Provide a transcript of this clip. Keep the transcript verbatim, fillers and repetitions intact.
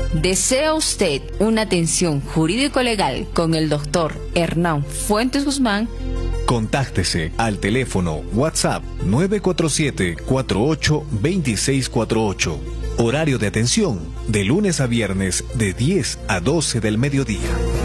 ¿Desea usted una atención jurídico-legal con el doctor Hernán Fuentes Guzmán? Contáctese al teléfono WhatsApp nueve cuatro siete, cuatro ocho, dos seis cuatro ocho. Horario de atención de lunes a viernes de diez a doce del mediodía.